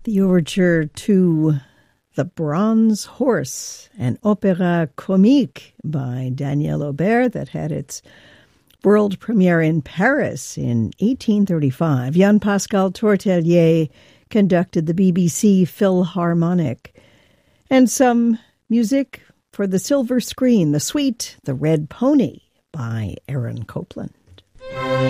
The overture to The Bronze Horse, an opéra comique by Daniel Aubert that had its world premiere in Paris in 1835. Jean-Pascal Tortelier conducted the BBC Philharmonic. And some music for the silver screen, the suite The Red Pony by Aaron Copland.